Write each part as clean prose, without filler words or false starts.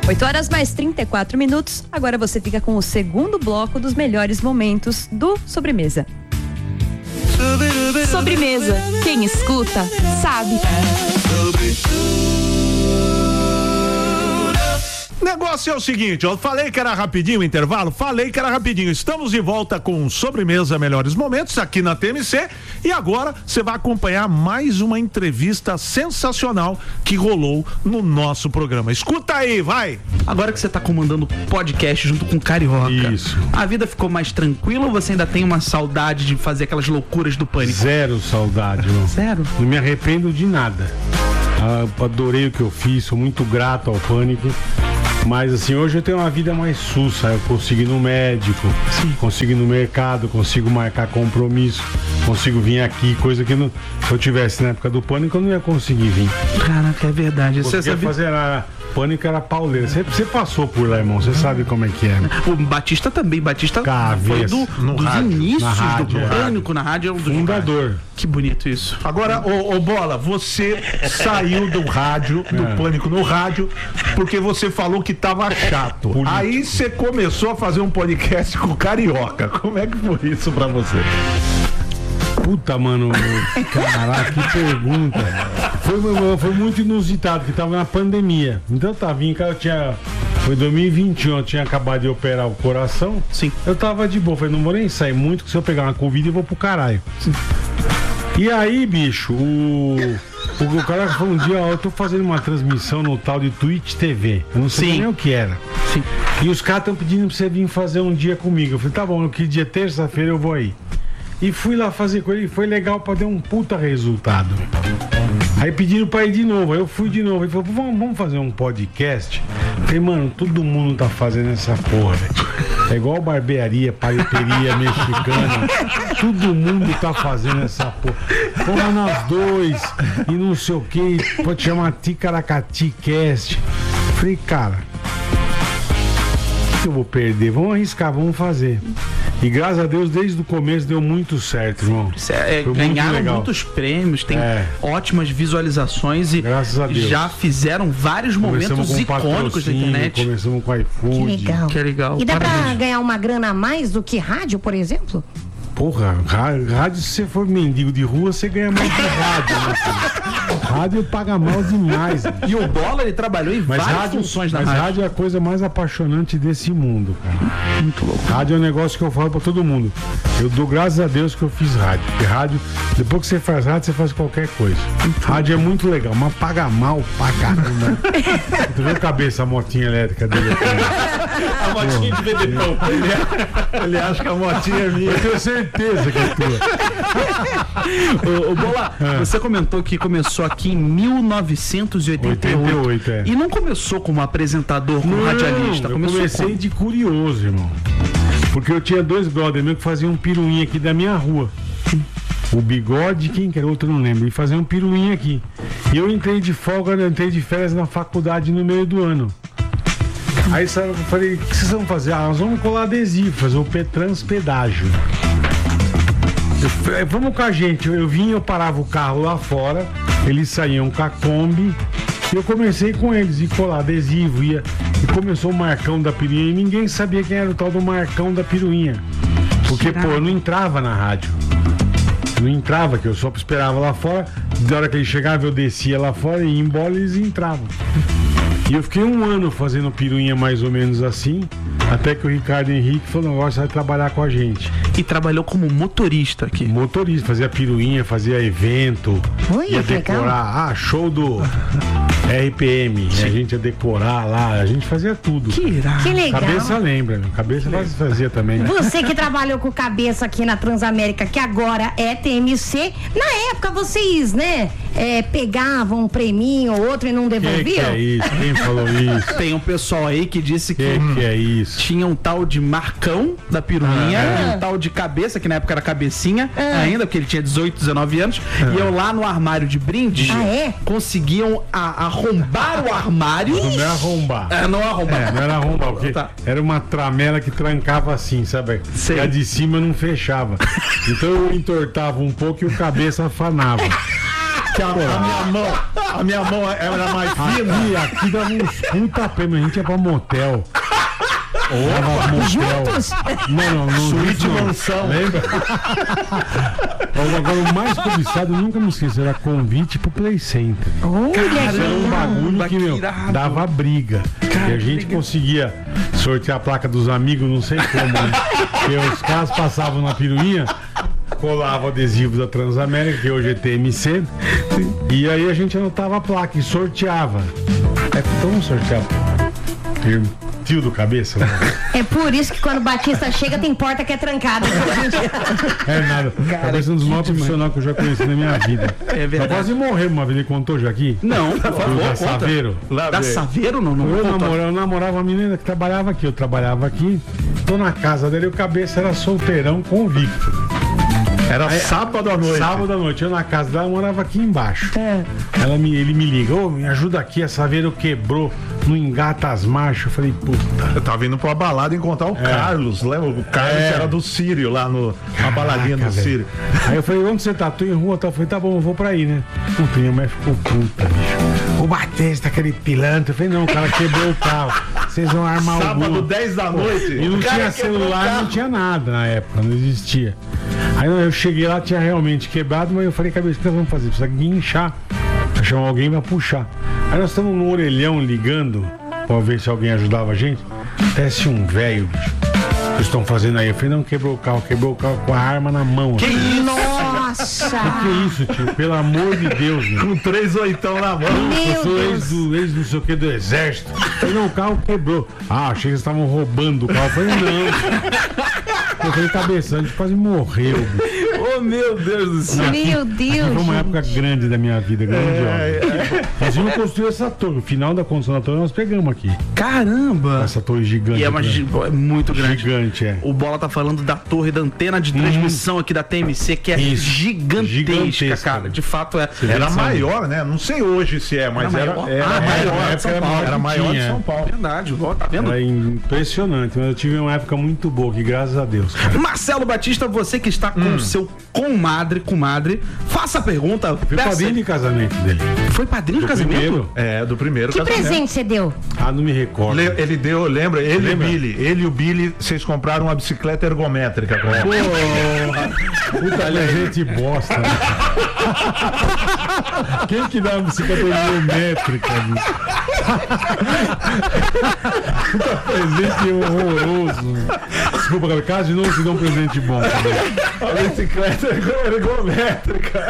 8 horas mais 34 minutos. Agora você fica com o segundo bloco dos melhores momentos do Sobremesa. Sobremesa. Quem escuta, sabe. O negócio é o seguinte, eu falei que era rapidinho o intervalo, falei que era rapidinho. Estamos de volta com Sobremesa Melhores Momentos aqui na TMC e agora você vai acompanhar mais uma entrevista sensacional que rolou no nosso programa. Escuta aí, vai! Agora que você tá comandando podcast junto com o Carioca, isso, a vida ficou mais tranquila ou você ainda tem uma saudade de fazer aquelas loucuras do Pânico? Zero saudade, irmão. Zero? Não me arrependo de nada. Adorei o que eu fiz, sou muito grato ao Pânico. Mas assim, hoje eu tenho uma vida mais sussa. Eu consigo ir no médico, consigo ir no mercado, consigo marcar compromisso, consigo vir aqui, coisa que não, se eu tivesse na época do Pânico eu não ia conseguir vir. Caraca, é verdade. Você sabia fazer Pânico era pauleira. Você passou por lá, irmão. Você sabe como é que é. O Batista também. Batista foi dos rádio, inícios do Pânico na rádio. Fundador. Que bonito isso. Agora, ô Bola, você saiu do rádio, do Pânico no rádio, porque você falou que tava chato. Político. Aí você começou a fazer um podcast com o Carioca. Como é que foi isso pra você? Puta, mano, caraca, que pergunta. Foi muito inusitado, porque tava na pandemia. Então eu tava em casa, foi 2021, eu tinha acabado de operar o coração. Sim. Eu tava de boa, falei, não vou nem sair muito, que se eu pegar uma Covid eu vou pro caralho. Sim. E aí, bicho, o cara falou um dia, ó, eu tô fazendo uma transmissão no tal de Twitch TV. Eu não sei nem o que era. Sim. E os caras estão pedindo pra você vir fazer um dia comigo. Eu falei, tá bom, que dia terça-feira eu vou aí. E fui lá fazer com ele, e foi legal pra ter um puta resultado. Aí pediram pra ir de novo, aí eu fui de novo. Ele falou, vamos fazer um podcast? Eu falei, mano, todo mundo tá fazendo essa porra, velho. É igual barbearia, pareteria mexicana. Todo mundo tá fazendo essa porra. Vamos nós dois, e não sei o que, pode chamar Ticaracati Cast. Falei, cara, o que eu vou perder? Vamos arriscar, vamos fazer. E graças a Deus, desde o começo deu muito certo, irmão. Ganharam muitos prêmios, tem ótimas visualizações e graças a Deus. Já fizeram vários momentos icônicos da internet. Começamos com iFood. Que legal. E dá pra ganhar uma grana a mais do que rádio, por exemplo? Porra, rádio, se você for mendigo de rua, você ganha mais de rádio, né, filho? Rádio paga mal demais. E o Bola, ele trabalhou em várias funções na rádio. Mas rádio é a coisa mais apaixonante desse mundo, cara. Muito louco. Rádio é um negócio que eu falo pra todo mundo. Eu dou graças a Deus que eu fiz rádio. Porque rádio, depois que você faz rádio, você faz qualquer coisa. Rádio é muito legal, mas paga mal pra caramba. Tu viu a cabeça, a motinha elétrica dele aqui? A motinha de vender pão. Ele acha que a motinha é minha. Eu tenho certeza que é tua. Ô Bola, você comentou que começou aqui em 1988. E não começou como apresentador, como radialista. Eu comecei de curioso, irmão. Porque eu tinha dois brothers meus que faziam um piruinha aqui da minha rua. O Bigode, quem que era outro, eu não lembro. E faziam um piruinha aqui. E eu entrei de folga, entrei de férias na faculdade no meio do ano. Aí eu falei, o que vocês vão fazer? Nós vamos colar adesivo, fazer o transpedágio. Vamos com a gente. Eu vinha, eu parava o carro lá fora, eles saíam com a Kombi, e eu comecei com eles, e colar adesivo, e começou o Marcão da Piruinha, e ninguém sabia quem era o tal do Marcão da Piruinha. Porque, pô, eu não entrava na rádio. Não entrava, que eu só esperava lá fora, da hora que ele chegava eu descia lá fora e ia embora e eles entravam. E eu fiquei um ano fazendo piruinha mais ou menos assim, até que o Ricardo Henrique falou, agora você vai trabalhar com a gente. E trabalhou como motorista aqui. Motorista, fazia piruinha, fazia evento, ia decorar, show do RPM, a gente ia decorar lá, a gente fazia tudo. Que irado. Que legal. Cabeça lembra, cabeça fazia também. Você que trabalhou com cabeça aqui na Transamérica, que agora é TMC, na época vocês, né, pegavam um preminho ou outro e não devolviam? Que é isso? Quem falou isso? Tem um pessoal aí que disse que é isso? Tinha um tal de Marcão da Piruinha, um tal de Cabeça, que na época era Cabecinha, ainda, porque ele tinha 18, 19 anos, e eu lá no armário de brinde, conseguiam arrombar o armário. Não era arrombar. Não arrombar. Não era arrombar, porque era uma tramela que trancava assim, sabe? E a de cima não fechava. Então eu entortava um pouco e o Cabeça afanava. Que a minha mão era mais fina. Aqui dava uns puta pé, mas a gente ia pra motel. Juntos? Não. Suíte mansão. Lembra? Agora, o mais cobiçado, eu nunca me esqueço, era convite pro Play Center. Era um bagulho que, meu, dava briga. E a gente conseguia sortear a placa dos amigos, não sei como. Né? Porque os caras passavam na piruinha, colava o adesivo da Transamérica, que hoje é TMC, e aí a gente anotava a placa e sorteava. Então vamos sortear. Tio do cabeça. Né? É por isso que quando o Batista chega tem porta que é trancada. É nada. Cabeça é um dos maiores profissionais que eu já conheci na minha vida. É verdade. Eu quase morreu uma vez, ele contou já aqui? Não, por favor, da Saveiro. Da Saveiro? Não Eu namorava uma menina que trabalhava aqui. Eu trabalhava aqui, tô na casa dele, o cabeça era solteirão convicto. Era sábado à noite. Sábado à noite, eu na casa dela, morava aqui embaixo. Ele me liga, me ajuda aqui, a Saveiro quebrou, não engata as marchas. Eu falei, puta. Eu tava indo pra uma balada encontrar o Carlos, lembra? O Carlos que era do Sírio, lá na baladinha do Sírio. Aí eu falei, onde você tá? Tô em rua, tá? Eu falei, tá bom, eu vou pra aí, né? Puta, minha mãe ficou puta, bicho. O Batista, aquele pilantra. Eu falei, não, o cara quebrou o carro. Vocês vão armar o Sábado, 10 da noite. E não tinha celular, não tinha nada na época, não existia. Aí eu cheguei lá, tinha realmente quebrado, mas eu falei, cabeça, o que nós vamos fazer? Precisa guinchar, pra chamar alguém pra puxar. Aí nós estamos no orelhão ligando, pra ver se alguém ajudava a gente. Desce um velho, bicho. O que estão fazendo aí? Eu falei, não, quebrou o carro com a arma na mão. Que isso? Nossa! O que é isso, tio? Pelo amor de Deus, meu. Com 3 oitão na mão. Meu Eu sou ex não sei o que do exército. Eu falei, não, o carro quebrou. Ah, achei que eles estavam roubando o carro. Eu falei, não. Eu falei, cabeça, a gente quase morreu, bicho. Oh, meu Deus do céu. Meu Deus. Foi uma época grande da minha vida, grandiosa. Nós vimos construir essa torre. O final da construção da torre nós pegamos aqui. Caramba! Essa torre gigante. E é muito grande. Gigante, é. O Bola tá falando da torre da antena de transmissão aqui da TMC, que é gigantesca, cara. De fato é. Era maior, né? Não sei hoje se é, mas era maior de São Paulo. Verdade, tá vendo? Era impressionante, mas eu tive uma época muito boa, que graças a Deus, cara. Marcelo Batista, você que está com o seu comadre, faça a pergunta. Fui padrinho de casamento dele. Foi padrinho de casamento? Primeiro. É, do primeiro Que casamento. presente você deu? Ah, não me recordo. Ele deu, lembra? Ele e o Billy, vocês compraram uma bicicleta ergométrica com ela. Puta, ele é gente bosta. Né? Quem que dá uma bicicleta ergométrica, bicho? Puta presente horroroso. Desculpa, cara, caso de novo se dá um presente bom. A bicicleta ergométrica.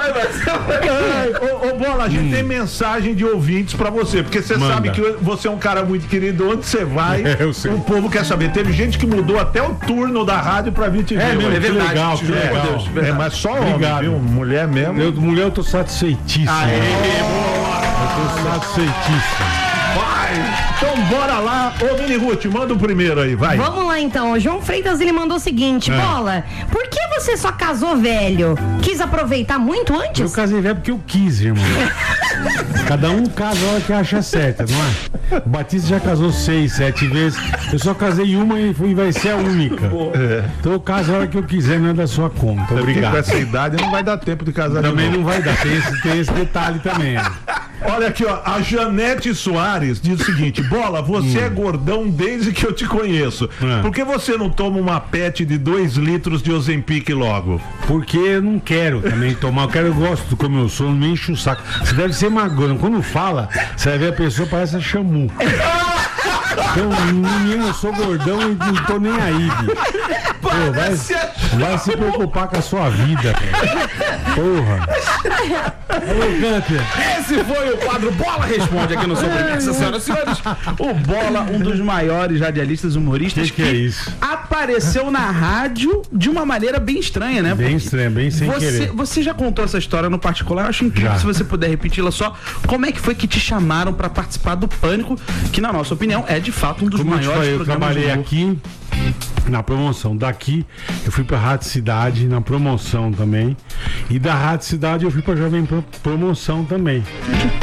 Ô, Bola, a gente tem mensagem de ouvintes pra você, porque você sabe que você é um cara muito querido. Onde você vai, o povo quer saber. Teve gente que mudou até o turno da rádio pra vir te ver. É mesmo, que legal, que legal. É, mas só homem, viu? Mulher mesmo. Mulher eu tô satisfeitíssimo. Eu tô satisfeitíssimo. Vai! Então bora lá. Ô, Mini Ruth, manda o primeiro aí, vai. Vamos lá então. O João Freitas, ele mandou o seguinte: Bola, por que você só casou velho? Quis aproveitar muito antes? Eu casei velho porque eu quis, irmão. Cada um casa a hora que acha certa, não é? O Batista já casou 6, 7 vezes. Eu só casei uma e vai ser a única. Então eu caso a hora que eu quiser, não é da sua conta. Obrigado. Com essa idade não vai dar tempo de casar. Também não vai dar. Tem esse detalhe também. Olha aqui, ó. A Janete Soares diz o seguinte: Bola, você é gordão desde que eu te conheço. Por que você não toma uma pet de 2 litros de Ozempic logo? Porque eu não quero também tomar. Eu gosto como eu sou, não me enche o saco. Você deve ser magro. Quando fala, você vai ver a pessoa, parece a Xamu. Então, menino, eu sou gordão e não tô nem aí, bicho. Pô, vai se preocupar com a sua vida, velho. Porra. Esse foi o quadro Bola Responde aqui no Sobremesa, senhoras e senhores. O Bola, um dos maiores radialistas humoristas que é isso? Apareceu na rádio de uma maneira bem estranha, né? Bem estranha, bem sem querer. Você já contou essa história no particular? Eu acho incrível se você puder repeti-la só. Como é que foi que te chamaram pra participar do Pânico, que na nossa opinião é de fato um dos maiores eu trabalhei aqui na promoção. Daqui eu fui pra Rádio Cidade na promoção também. E da Rádio Cidade eu fui pra Jovem Promoção também.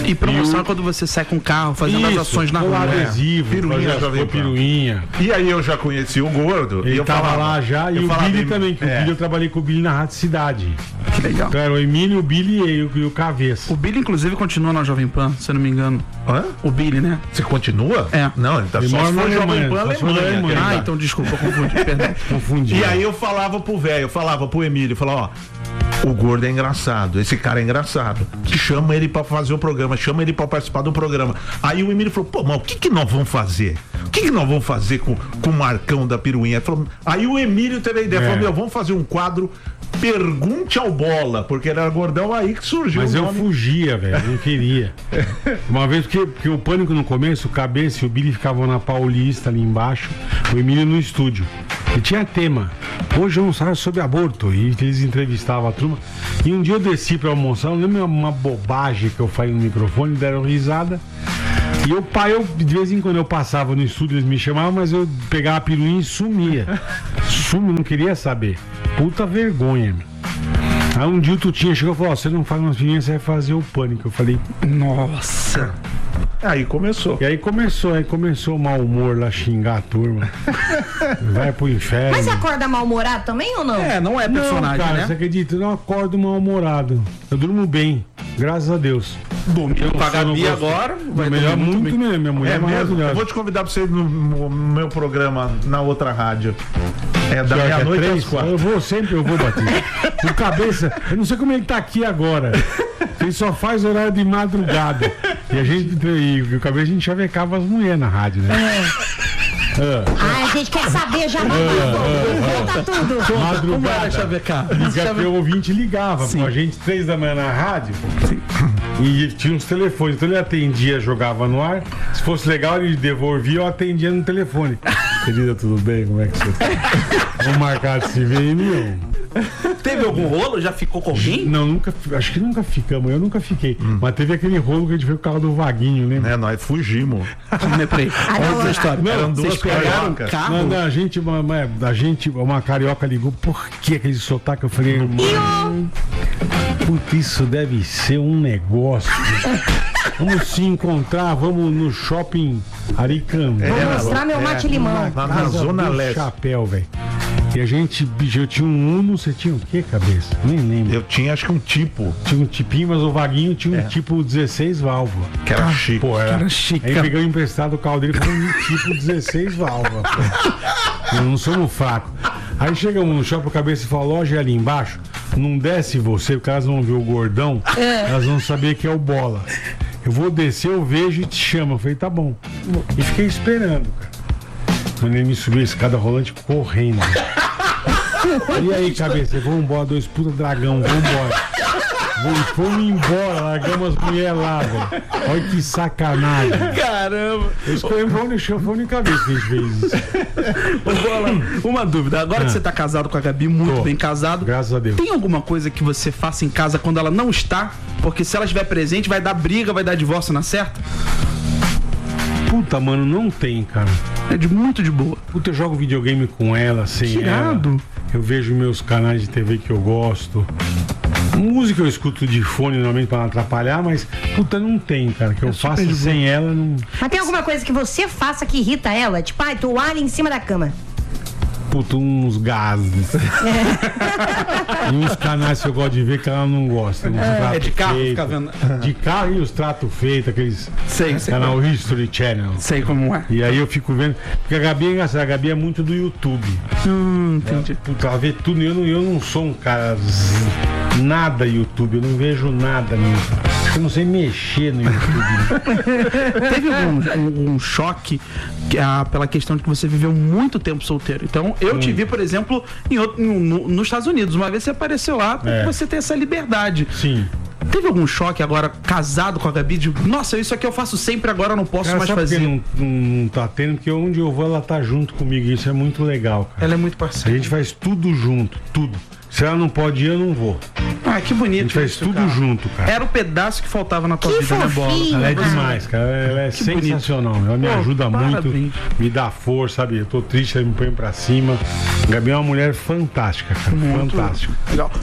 E promoção é quando você sai com o carro, fazendo as ações na rua. Adesivo, Piruinha, Jovem Pan. Piruinha. E aí eu já conheci o Gordo. Ele tava lá já, e o Billy também, que o Billy eu trabalhei com o Billy na Rádio Cidade. Que legal. Então era o Emílio, o Billy e o Cabeça. O Billy, inclusive, continua na Jovem Pan, se eu não me engano. Hã? O Billy, né? Você continua? É. Não, ele tá só mora se na for Jovem Alemanha, Pan só se for na Alemanha. Alemanha. aquele lá. Então desculpa, eu confundi, perdão. Confundi. E aí eu falava pro velho, eu falava pro Emílio, ó, o Gordo é engraçado, esse cara é engraçado. Chama ele pra fazer o programa, chama ele pra participar do programa. Aí o Emílio falou, pô, mas o que nós vamos fazer? O que nós vamos fazer com o Marcão da Piruinha? Aí o Emílio teve a ideia, falou, meu, vamos fazer um quadro Pergunte ao Bola, porque era Gordão, aí que surgiu. Mas eu fugia, velho, não queria. Uma vez, porque o Pânico no começo, o Cabeça e o Billy ficavam na Paulista ali embaixo, o Emílio no estúdio. E tinha tema. Hoje vamos falar sobre aborto. E eles entrevistavam a turma. E um dia eu desci pra almoçar, eu lembro uma bobagem que eu falei no microfone, deram risada. E eu, de vez em quando eu passava no estúdio, eles me chamavam, mas eu pegava a piruinha e sumia. Não queria saber. Puta vergonha, meu. Aí um dia o Tutinha chegou e falou, você não faz umas piruinhas, você vai fazer o Pânico. Eu falei, nossa. Aí começou. E aí começou o mau humor lá, xingar a turma. Vai pro inferno. Mas você acorda mal-humorado também ou não? Não é personagem, não, cara, né? você acredita? Eu não acordo mal-humorado. Eu durmo bem, graças a Deus. Dormindo com a Gabi agora. Vai melhor muito mesmo. Minha mulher é maravilhosa. Eu vou te convidar pra você ir no meu programa na outra rádio. É da meia-noite às 4. Eu vou bater. O Cabeça, eu não sei como ele tá aqui agora. Ele só faz horário de madrugada. E o Cabeça a gente chavecava as mulheres na rádio, né? A gente quer saber já. Conta tudo. Madrugada. O ouvinte ligava com a gente 3 da manhã na rádio. Sim. E tinha uns telefones. Então ele atendia, jogava no ar. Se fosse legal, ele devolvia, eu atendia no telefone. Querida, tudo bem? Como é que você tá? Vamos marcar de se ver em Mion. Teve algum rolo? Já ficou com alguém? Não, acho que nunca ficamos. Eu nunca fiquei. Mas teve aquele rolo que a gente foi com o carro do Vaguinho, né? Nós fugimos. Peraí. Outra história. Eram duas cariocas. Não, a gente, uma carioca ligou, por que aquele sotaque? Eu falei, irmão, puta, isso deve ser um negócio. Vamos se encontrar, vamos no shopping Aricanduva. Vou mostrar meu mate-limão. Na Zona Leste. Chapéu, velho. E a gente, eu tinha um Uno, você tinha o quê, Cabeça? Nem lembro. Eu tinha, acho que um tipo. Tinha um tipinho, mas o Vaguinho tinha um tipo 16 válvulas. Que era chique. Pô, era chique. Aí pegou emprestado o carro dele com um tipo 16 válvulas. Nós não somos fracos. Aí chegamos no shopping, o Cabeça falou, a loja é ali embaixo, não desce você, porque elas vão ver o Gordão, elas vão saber que é o Bola. Eu vou descer, eu vejo e te chamo. Eu falei, tá bom. E fiquei esperando, cara. Quando ele me subiu a escada rolante correndo. E aí, Cabeça, vamos embora, 2 puta dragão, vamos embora. Fomos embora, largamos as mulheres lá, velho. Olha que sacanagem. Caramba. Foi a única vez que a gente fez isso. Uma dúvida, agora que você tá casado com a Gabi, muito bem casado. Graças a Deus. Tem alguma coisa que você faça em casa quando ela não está? Porque se ela estiver presente, vai dar briga, vai dar divórcio na certa? Puta, mano, não tem, cara. É muito de boa. Puta, eu jogo videogame com ela, sem ela. Eu vejo meus canais de TV que eu gosto. Música eu escuto de fone normalmente pra não atrapalhar, mas puta, não tem, cara, que eu faça sem ela, não. Mas tem alguma coisa que você faça que irrita ela? Tipo, toalha em cima da cama. Puta, uns gases. E uns canais que eu gosto de ver que ela não gosta. É de carro, fica vendo. De carro e os tratos feitos, aqueles. Sei canal History Channel. Sei como é. E aí eu fico vendo. Porque a Gabi é engraçada, a Gabi é muito do YouTube. Entendi. Puta, ela vê tudo. Eu não sou um cara. Nada YouTube, eu não vejo nada no YouTube. Eu não sei mexer no YouTube. Teve um choque pela questão de que você viveu muito tempo solteiro. Então, eu te vi, por exemplo, nos Estados Unidos. Uma vez você apareceu lá porque você tem essa liberdade. Sim. Teve algum choque agora, casado com a Gabi, de nossa, isso aqui eu faço sempre, agora eu não posso mais fazer? Não tá tendo, porque onde eu vou ela tá junto comigo. Isso é muito legal, cara. Ela é muito parceira. A gente faz tudo junto, tudo. Se ela não pode ir, eu não vou. Ah, que bonito. A gente faz tudo cara. Junto, cara. Era o pedaço que faltava na tua vida, né, Bola? Ela é demais, cara. Ela é sensacional. Bonito. Ela me ajuda muito, me dá força, sabe? Eu tô triste, ela me põe pra cima. A Gabi é uma mulher fantástica, cara. Muito fantástica. Legal.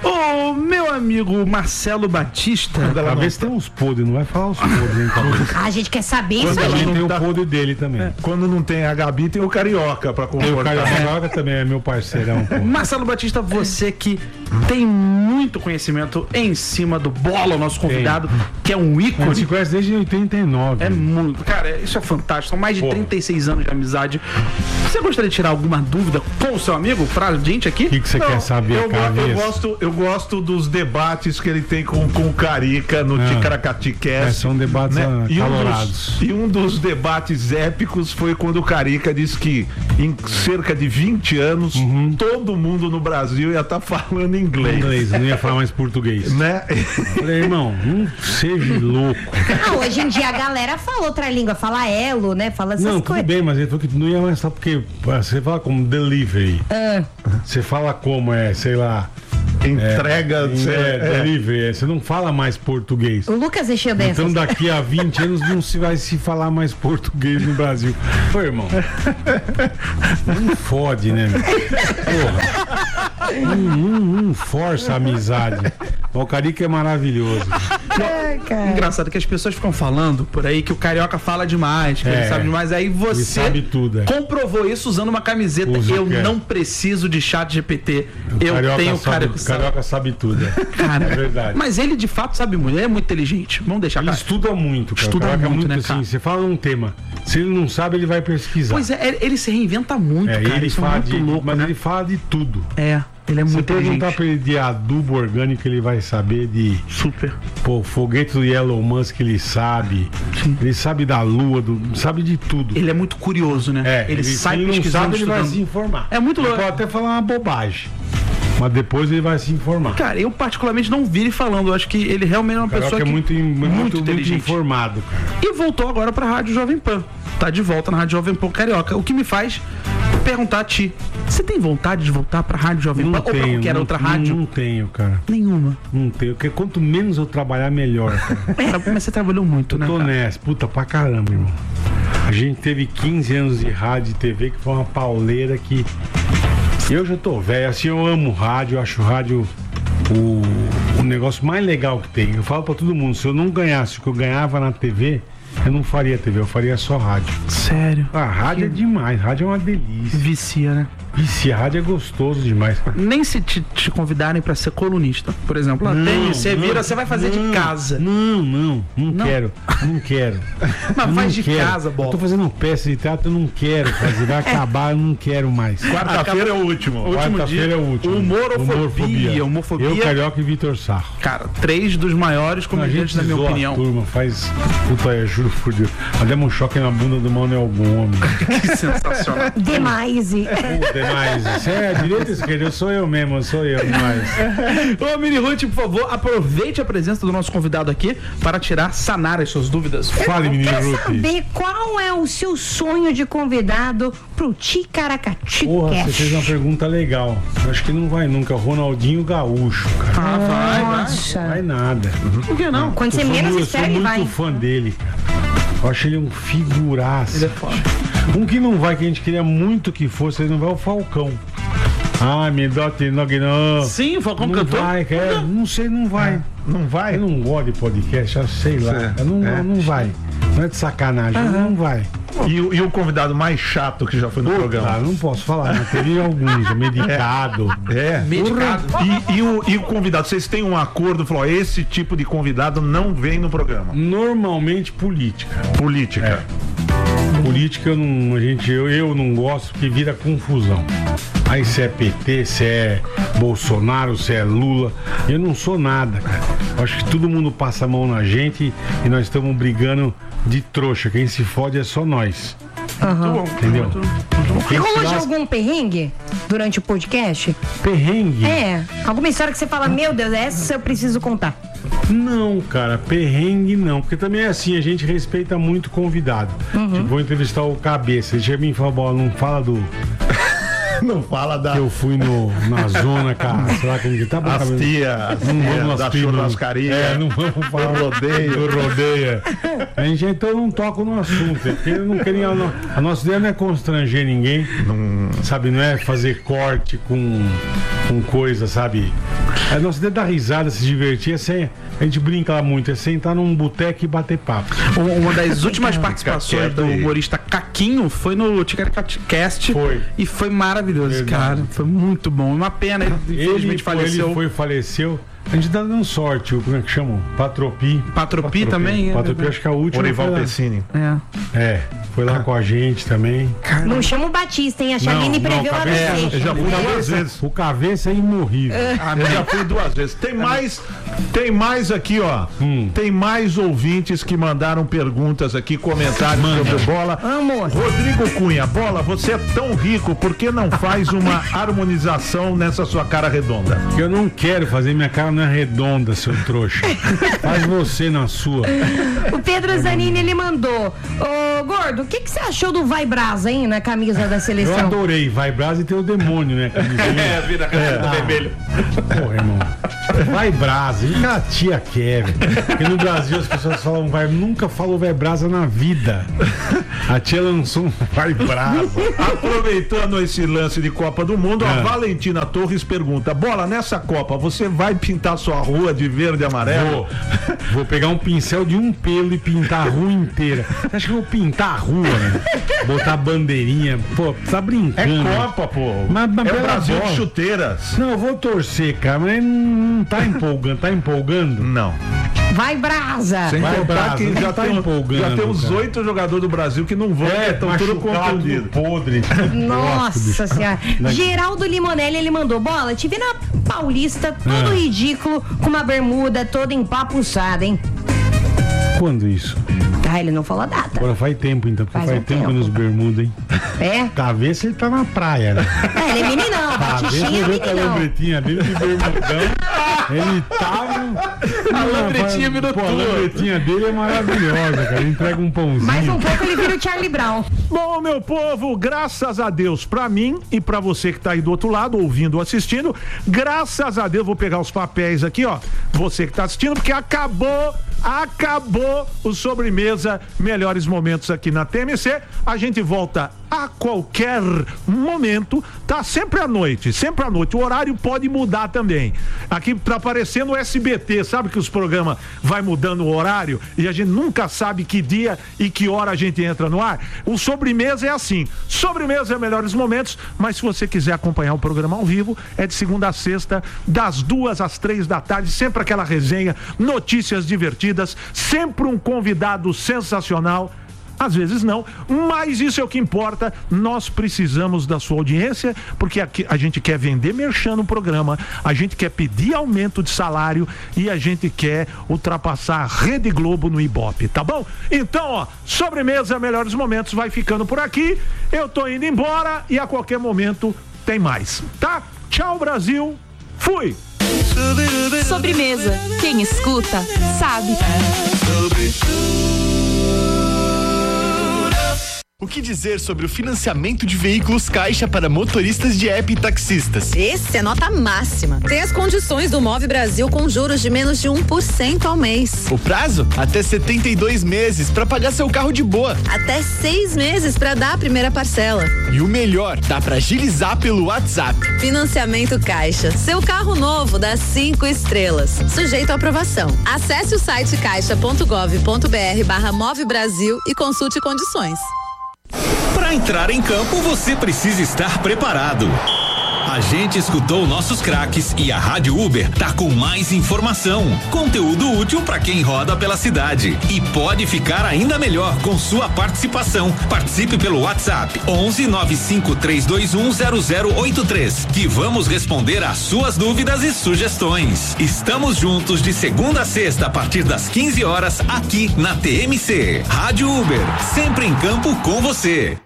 Ô, meu amigo Marcelo Batista. Pra ver se tem uns podres, não vai falar os podres, hein? A gente quer saber isso Também aí. tem o podre dele também. Quando não tem a Gabi, tem o Carioca pra Tem o comportar. Carioca também é meu parceirão, pô. Marcelo Batista, você que tem muito conhecimento em cima do Bola, o nosso convidado, que é um A ícone. gente se conhece desde 89. É muito. Cara, isso é fantástico. São mais de 36 anos de amizade. Você gostaria de tirar alguma dúvida com o seu amigo pra gente aqui? O que você quer saber, cabeça? Eu gosto dos debates que ele tem com o Carica no Ticaracati Cast. São debates calorados. E um dos debates épicos foi quando o Carica disse que em cerca de 20 anos todo mundo no Brasil ia estar falando inglês. Não ia falar mais português. Né? Falei, irmão, não seja louco. Não, hoje em dia a galera fala outra língua, fala elo, né? Fala essas Não, tudo coisas. bem, mas ele falou que não ia mais só porque você fala como delivery. Você fala como sei lá. Entrega. Delivery. Você não fala mais português. O Lucas encheu dessas. Então daqui a 20 anos não se vai se falar mais português no Brasil. Pô, irmão. Não fode, né, meu? Porra. Não força a amizade. O Carica é maravilhoso. Engraçado que as pessoas ficam falando por aí que o Carioca fala demais, que ele sabe demais. Aí você sabe tudo, comprovou isso usando uma camiseta. Não preciso de chat GPT. Eu tenho Carioca sabe tudo. Cara, é verdade. Mas ele de fato sabe muito. Ele é muito inteligente. Vamos deixar Ele estuda muito, cara. Estuda Carioca muito, é muito né, assim. cara? Você fala um tema. Se ele não sabe, ele vai pesquisar. Pois é, ele se reinventa muito, cara. Ele Isso fala é muito louco, mas né? ele fala de tudo. Ele é muito Se inteligente. perguntar pra ele de adubo orgânico, ele vai saber de... Super. Pô, foguete do Elon Musk, ele sabe. Sim. Ele sabe da lua, sabe de tudo. Ele é muito curioso, né? Ele sai não pesquisando, sabe, ele vai estudando. se informar. É muito louco. Ele pode até falar uma bobagem, mas depois ele vai se informar. Cara, eu particularmente não vi ele falando. Eu acho que ele realmente é uma pessoa que é muito inteligente. informado, cara. E voltou agora pra Rádio Jovem Pan. Tá de volta na Rádio Jovem Pan Carioca. O que me faz perguntar a ti: você tem vontade de voltar pra Rádio Jovem Pan? Ou pra qualquer outra rádio? Não tenho, cara. Nenhuma. Não tenho. Porque quanto menos eu trabalhar, melhor, cara. Mas você trabalhou muito, né? Tô nessa. Puta pra caramba, irmão. A gente teve 15 anos de rádio e TV, que foi uma pauleira que... Eu já tô velho, assim, eu amo rádio, eu acho rádio o negócio mais legal que tem. Eu falo pra todo mundo, se eu não ganhasse o que eu ganhava na TV, eu não faria TV, eu faria só rádio. Sério? A rádio é demais, rádio é uma delícia. Vicia, né? Vicia, rádio é gostoso demais. Nem se te convidarem pra ser colunista, por exemplo. Você vira, você vai fazer de casa. Não quero. Mas faz de casa, Bola. Eu tô fazendo peça de teatro, eu não quero fazer. Vai acabar, eu não quero mais. Quarta-feira é o último. Quarta-feira é o último. Homofobia. Eu, Carioca e Vitor Sarro. Cara, 3 dos maiores comediantes, na minha opinião. A turma faz... Puta, eu juro por Deus. Nós demos um choque na bunda do Manuel Gomes. Que sensacional. Demais. Demais. Você é direita ou esquerda? Sou eu mesmo, sou eu demais. Ô, Mini Ruth, por favor, aproveite a presença do nosso convidado aqui para sanar as suas dúvidas. Fale, Mini Quero Ruth. saber qual é o seu sonho de convidado pro Ticaracati Porra, você Cast. fez uma pergunta legal. Eu acho que não vai nunca. Ronaldinho Gaúcho, cara. Nossa. Não vai nada. Por que não? Quando você menos espera, ele Eu sou vai. muito fã dele, cara. Eu acho ele um figuraço. Ele é foda. Um que não vai, que a gente queria muito que fosse, ele não vai, é o Falcão. Ah, me dote, não. Sim, o Falcão Não cantou. vai, cara. Não sei, não vai. Não vai? Eu não gosto de podcast, eu sei lá. Não vai. Não é de sacanagem, não vai. E o convidado mais chato que já foi no programa? Não posso falar, mas teve alguns, medicado. Medicado. E o convidado, vocês têm um acordo, falou, esse tipo de convidado não vem no programa. Normalmente política. Política. Política eu não gosto porque vira confusão. Aí se é PT, se é Bolsonaro, se é Lula, eu não sou nada, cara. Eu acho que todo mundo passa a mão na gente e nós estamos brigando de trouxa. Quem se fode é só nós. Entendeu? Quem se Rolou de lasca- algum perrengue durante o podcast? Perrengue? Alguma história que você fala, meu Deus, essa eu preciso contar. Não, cara, perrengue não. Porque também é assim, a gente respeita muito o convidado. Tipo, vou entrevistar o Cabeça. Ele chega em mim e fala, Bola, não fala do... Não fala da... que eu fui na zona, cara, sei lá como que tá. As tia Não vamos da nas primas. churrascaria. Não vamos falar Do rodeio. do rodeio. A gente então não toca no assunto, porque eu não queria, a nossa ideia não é constranger ninguém, sabe, não é fazer corte com coisa, sabe, A nossa ideia da risada, se divertir, a gente brinca lá muito, é sentar num boteco e bater papo. Uma das últimas participações do humorista Caquinho foi no Ticaracast. E foi maravilhoso, cara. Foi muito bom. Uma pena, ele infelizmente faleceu. Ele faleceu. A gente tá dando sorte, como é que chama? Patropi também? Patropi, acho que é a última. Orival Pessini. Foi lá com a gente também. Não chama o Batista, hein? A Chaline preveu a vez. Eu já fui 2 vezes. O Cabeça é imorrível. Eu já fui 2 vezes. Tem mais aqui, ó. Tem mais ouvintes que mandaram perguntas aqui, comentários sobre o Bola. Amor. Rodrigo Cunha, Bola, você é tão rico, por que não faz uma harmonização nessa sua cara redonda? Eu não quero fazer, minha cara não é redonda, seu trouxa. Faz você na sua. O Pedro Zanini, ele mandou: ô, Gordo, o que você achou do Vai Brasa, hein, na camisa da seleção? Eu adorei, Vai Brasa e tem o demônio, né? A vida do vermelho. Porra, irmão. Vai Brasa, o que a tia quer, velho? Porque no Brasil as pessoas falam nunca falou Vai Brasa na vida. A tia lançou um Vai Brasa. Aproveitando esse lance de Copa do Mundo, a Valentina Torres pergunta: Bola, nessa Copa você vai pintar sua rua de verde e amarelo? Vou pegar um pincel de um pelo e pintar a rua inteira. Você acha que eu vou pintar a rua, né? Botar bandeirinha? Pô, tá brincando. É Copa, pô. Mas é o Brasil de chuteiras. Não, eu vou torcer, cara, mas não tá empolgando. Tá empolgando? Não. Vai Brasa! Sem contar que já tem uns 8 jogadores do Brasil que não vão, estão tudo confundidos. Podre. Nossa senhora. Geraldo Limonelli, ele mandou: Bola, te vi na Paulista, todo ridículo, com uma bermuda toda empapuçada, hein? Quando isso? Ele não falou a data. Agora faz tempo, então, porque faz tempo nos bermudas, hein? Cabeça ele tá na praia, né? Ele é meninão, Batixinha é meninão. A lembretinha dele de bermudão. Ele tava. A lembretinha virou tudo. A lembretinha dele é maravilhosa, cara. Ele entrega um pãozinho. Mais um pouco ele vira o Charlie Brown. Bom, meu povo, graças a Deus, pra mim e pra você que tá aí do outro lado, ouvindo ou assistindo, graças a Deus, vou pegar os papéis aqui, ó. Você que tá assistindo, porque acabou o Sobremesa Melhores Momentos aqui na TMC. A gente volta a qualquer momento, tá? Sempre à noite. O horário pode mudar também. Aqui tá aparecendo o SBT, sabe que os programas vai mudando o horário e a gente nunca sabe que dia e que hora a gente entra no ar. O Sobremesa é assim. Sobremesa é Melhores Momentos, mas se você quiser acompanhar o programa ao vivo, é de segunda a sexta, das 2 às 3 da tarde, sempre aquela resenha, notícias divertidas, sempre um convidado sensacional. Às vezes não, mas isso é o que importa. Nós precisamos da sua audiência, porque aqui a gente quer vender merchan no programa, a gente quer pedir aumento de salário e a gente quer ultrapassar a Rede Globo no Ibope, tá bom? Então, ó, Sobremesa Melhores Momentos vai ficando por aqui. Eu tô indo embora e a qualquer momento tem mais, tá? Tchau, Brasil. Fui! Sobremesa. Quem escuta, sabe. O que dizer sobre o financiamento de veículos Caixa para motoristas de app e taxistas? Esse é nota máxima. Tem as condições do Move Brasil com juros de menos de 1% ao mês. O prazo? Até 72 meses para pagar seu carro de boa. Até 6 meses para dar a primeira parcela. E o melhor, dá para agilizar pelo WhatsApp. Financiamento Caixa. Seu carro novo dá 5 estrelas. Sujeito à aprovação. Acesse o site caixa.gov.br/Move Brasil e consulte condições. Para entrar em campo, você precisa estar preparado. A gente escutou nossos craques e a Rádio Uber tá com mais informação, conteúdo útil para quem roda pela cidade e pode ficar ainda melhor com sua participação. Participe pelo WhatsApp 119532100083 que vamos responder às suas dúvidas e sugestões. Estamos juntos de segunda a sexta a partir das 15 horas aqui na TMC. Rádio Uber, sempre em campo com você.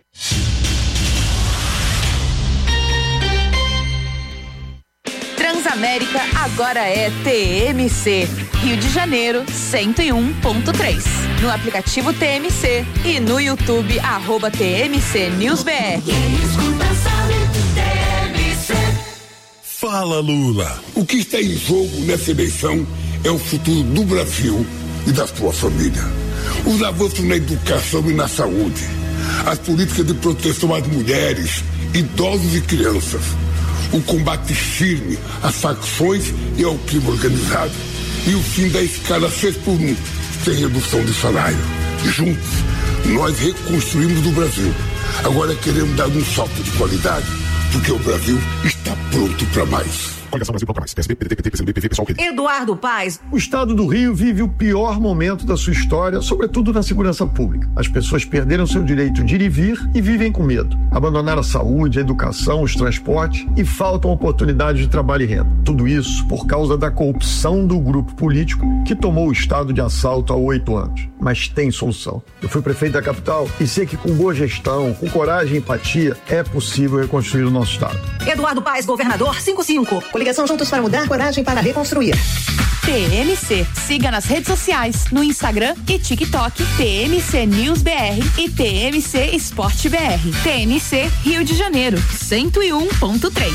Transamérica agora é TMC, Rio de Janeiro 101.3. No aplicativo TMC e no YouTube @TMC News BR. Fala, Lula. O que está em jogo nessa eleição é o futuro do Brasil e da sua família. Os avanços na educação e na saúde, as políticas de proteção às mulheres, idosos e crianças, o combate firme às facções e ao crime organizado e o fim da escala 6x1, sem redução de salário. Juntos, nós reconstruímos o Brasil. Agora queremos dar um salto de qualidade, porque o Brasil está pronto para mais. Coligação Brasil mais. PSB, PDT, PT, PCdoB, PV, PSOL, QD. Eduardo Paes. O estado do Rio vive o pior momento da sua história, sobretudo na segurança pública. As pessoas perderam seu direito de ir e vir e vivem com medo. Abandonaram a saúde, a educação, os transportes e faltam oportunidades de trabalho e renda. Tudo isso por causa da corrupção do grupo político que tomou o estado de assalto há 8 anos. Mas tem solução. Eu fui prefeito da capital e sei que com boa gestão, com coragem e empatia, é possível reconstruir o nosso estado. Eduardo Paes, governador 55. Coligação Juntos para Mudar, coragem para reconstruir. TMC. Siga nas redes sociais, no Instagram e TikTok, TMC News BR e TMC Esporte BR. TMC Rio de Janeiro, 101.3.